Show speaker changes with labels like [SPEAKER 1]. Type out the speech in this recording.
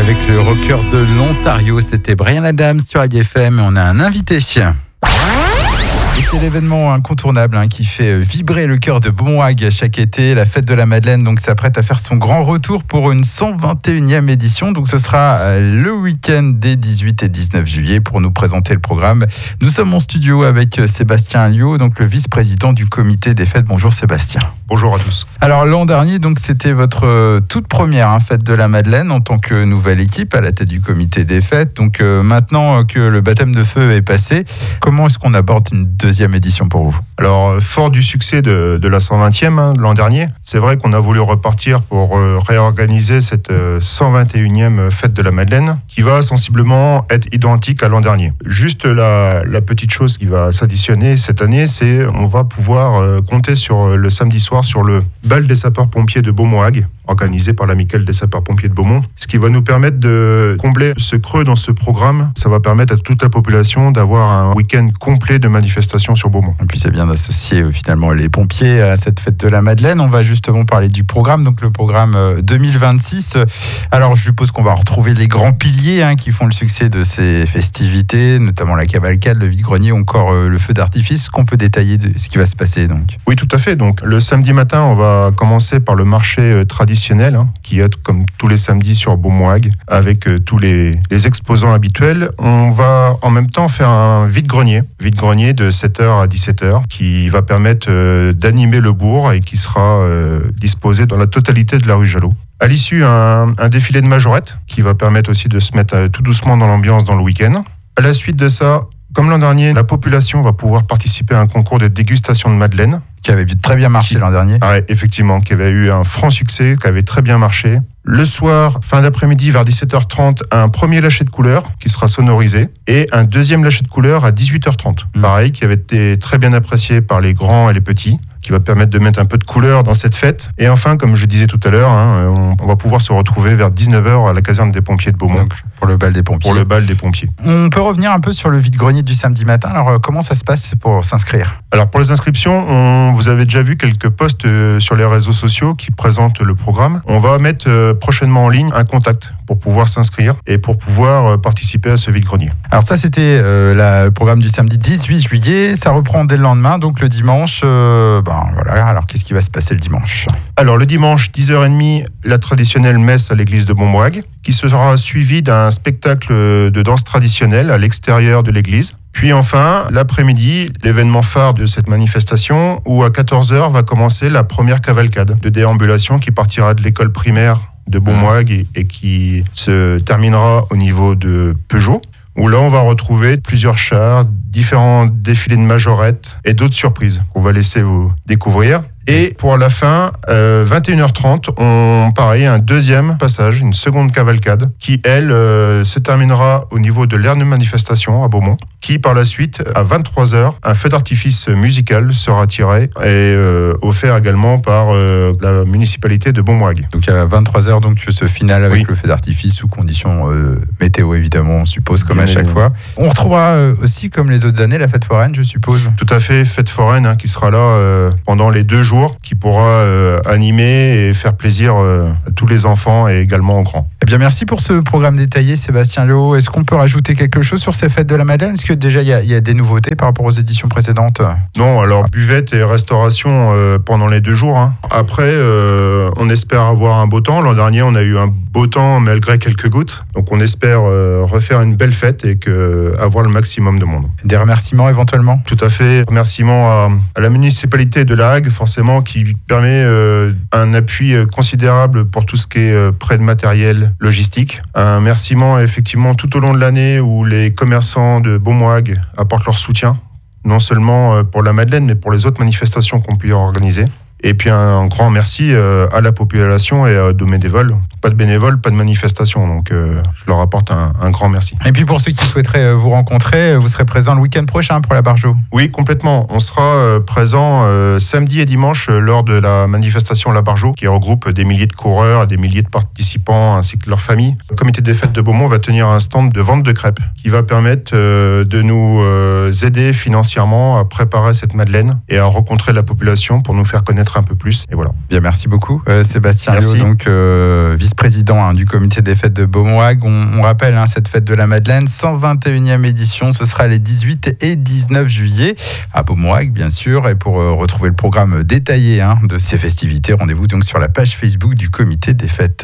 [SPEAKER 1] avec le rocker de l'Ontario. C'était Bryan Adams sur IFM et on a un invité. Et c'est l'événement incontournable qui fait vibrer le cœur de Beaumont-Hague chaque été. La fête de la Madeleine s'apprête à faire son grand retour pour une 121e édition. Donc ce sera le week-end des 18 et 19 juillet. Pour nous présenter le programme, nous sommes en studio avec Sébastien Alliot, donc le vice-président du comité des fêtes. Bonjour Sébastien.
[SPEAKER 2] Bonjour à tous.
[SPEAKER 1] Alors l'an dernier, c'était votre toute première fête de la Madeleine en tant que nouvelle équipe à la tête du comité des fêtes. Donc maintenant que le baptême de feu est passé, comment est-ce qu'on aborde une deuxième édition pour vous?
[SPEAKER 2] Alors, fort du succès de la 120e l'an dernier, c'est vrai qu'on a voulu repartir pour réorganiser cette 121e fête de la Madeleine qui va sensiblement être identique à l'an dernier. Juste la petite chose qui va s'additionner cette année, c'est on va pouvoir compter sur le samedi soir sur le bal des sapeurs-pompiers de Beaumont-Hague, organisé par l'amicale des sapeurs-pompiers de Beaumont, ce qui va nous permettre de combler ce creux dans ce programme. Ça va permettre à toute la population d'avoir un week-end complet de manifestations sur Beaumont.
[SPEAKER 1] Et puis c'est bien d'associer finalement les pompiers à cette fête de la Madeleine. On va justement parler du programme, donc le programme 2026. Alors je suppose qu'on va retrouver les grands piliers qui font le succès de ces festivités, notamment la cavalcade, le vide-grenier, encore le feu d'artifice. Qu'on peut détailler de ce qui va se passer donc?
[SPEAKER 2] Oui, tout à fait. Donc le samedi matin, on va commencer par le marché traditionnel qui est comme tous les samedis sur Beaumont-Hague avec tous les exposants habituels. On va en même temps faire un vide-grenier de 7h à 17h qui va permettre d'animer le bourg et qui sera disposé dans la totalité de la rue Jalot. À l'issue, un défilé de majorette qui va permettre aussi de se mettre tout doucement dans l'ambiance dans le week-end. À la suite de ça, comme l'an dernier, la population va pouvoir participer à un concours de dégustation de madeleine.
[SPEAKER 1] Qui avait très bien marché l'an dernier.
[SPEAKER 2] Oui, effectivement, qui avait eu un franc succès, qui avait très bien marché. Le soir, fin d'après-midi, vers 17h30, un premier lâcher de couleurs qui sera sonorisé et un deuxième lâcher de couleurs à 18h30. Pareil, qui avait été très bien apprécié par les grands et les petits, qui va permettre de mettre un peu de couleur dans cette fête. Et enfin, comme je disais tout à l'heure, on va pouvoir se retrouver vers 19h à la caserne des pompiers de Beaumont.
[SPEAKER 1] Donc, pour le bal des pompiers.
[SPEAKER 2] Pour le bal des pompiers.
[SPEAKER 1] On peut revenir un peu sur le vide-grenier du samedi matin. Alors, comment ça se passe pour s'inscrire?
[SPEAKER 2] Alors, pour les inscriptions, vous avez déjà vu quelques posts sur les réseaux sociaux qui présentent le programme. On va mettre prochainement en ligne un contact pour pouvoir s'inscrire et pour pouvoir participer à ce vide-grenier.
[SPEAKER 1] Alors ça, c'était le programme du samedi 18 juillet. Ça reprend dès le lendemain, donc le dimanche. Voilà. Alors, qu'est-ce qui va se passer le dimanche?
[SPEAKER 2] Alors, le dimanche, 10h30, la traditionnelle messe à l'église de Beaumont-Hague, qui sera suivie d'un spectacle de danse traditionnelle à l'extérieur de l'église. Puis enfin, l'après-midi, l'événement phare de cette manifestation, où à 14h va commencer la première cavalcade de déambulation qui partira de l'école primaire de Beaumont-Hague et qui se terminera au niveau de Peugeot, où là on va retrouver plusieurs chars, différents défilés de majorettes et d'autres surprises qu'on va laisser vous découvrir. Et pour la fin, 21h30, un deuxième passage, une seconde cavalcade, qui, elle, se terminera au niveau de l'aire de manifestation à Beaumont, qui, par la suite, à 23h, un feu d'artifice musical sera tiré et offert également par la municipalité de Beaumont-Hague.
[SPEAKER 1] Donc à 23h, donc ce final avec le feu d'artifice sous conditions météo, évidemment, on suppose, comme à chaque fois. On retrouvera aussi, comme les autres années, la fête foraine, je suppose.
[SPEAKER 2] Tout à fait, fête foraine qui sera là pendant les 2 jours, qui pourra animer et faire plaisir à tous les enfants et également aux grands.
[SPEAKER 1] Eh bien, merci pour ce programme détaillé, Sébastien Alliot. Est-ce qu'on peut rajouter quelque chose sur ces fêtes de la Madeleine? Est-ce que déjà il y a des nouveautés par rapport aux éditions précédentes?
[SPEAKER 2] Non, alors buvette et restauration pendant les 2 jours. Après, on espère avoir un beau temps. L'an dernier, on a eu un beau temps malgré quelques gouttes. Donc on espère refaire une belle fête et avoir le maximum de monde.
[SPEAKER 1] Des remerciements éventuellement?
[SPEAKER 2] Tout à fait. Remerciements à la municipalité de La Hague, forcément, qui permet un appui considérable pour tout ce qui est prêt de matériel logistique. Un remerciement effectivement tout au long de l'année où les commerçants de Beaumont-Hague apportent leur soutien, non seulement pour la Madeleine, mais pour les autres manifestations qu'on peut organiser. Et puis un grand merci à la population et aux bénévoles. Pas de bénévoles, pas de manifestation. Donc je leur apporte un grand merci.
[SPEAKER 1] Et puis pour ceux qui souhaiteraient vous rencontrer, vous serez présent le week-end prochain pour la Barjo?
[SPEAKER 2] Oui, complètement. On sera présent samedi et dimanche lors de la manifestation La Barjo, qui regroupe des milliers de coureurs et des milliers de participants ainsi que leurs familles. Le comité des fêtes de Beaumont va tenir un stand de vente de crêpes qui va permettre de nous aider financièrement à préparer cette Madeleine et à rencontrer la population pour nous faire connaître connaître un peu plus. Et voilà.
[SPEAKER 1] Bien, merci beaucoup Sébastien
[SPEAKER 2] Merci.
[SPEAKER 1] Liot, donc vice-président du comité des fêtes de Beaumont-Hague. On rappelle cette fête de la Madeleine, 121e édition, ce sera les 18 et 19 juillet à Beaumont-Hague bien sûr. Et pour retrouver le programme détaillé de ces festivités, rendez-vous donc sur la page Facebook du comité des fêtes.